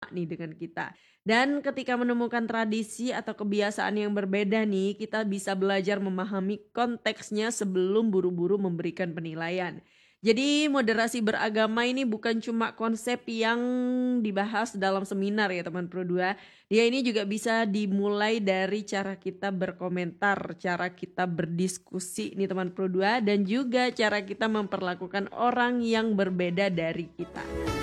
nih dengan kita. Dan ketika menemukan tradisi atau kebiasaan yang berbeda nih, kita bisa belajar memahami konteksnya sebelum buru-buru memberikan penilaian. Jadi moderasi beragama ini bukan cuma konsep yang dibahas dalam seminar ya teman Pro 2. Dia ini juga bisa dimulai dari cara kita berkomentar, cara kita berdiskusi nih teman Pro 2, dan juga cara kita memperlakukan orang yang berbeda dari kita.